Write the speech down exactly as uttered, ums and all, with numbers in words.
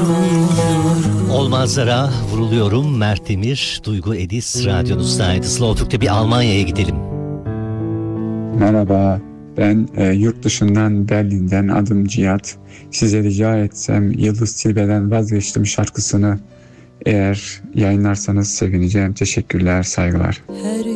Olmazlara vuruluyorum. Mert Demir, Duygu Edis, radyonuzdaydı. Slow Türk'te bir Almanya'ya gidelim. Merhaba, ben e, yurt dışından Berlin'den adım Cihat. Size rica etsem Yıldız Tilbe'den Vazgeçtim şarkısını eğer yayınlarsanız sevineceğim. Teşekkürler, saygılar.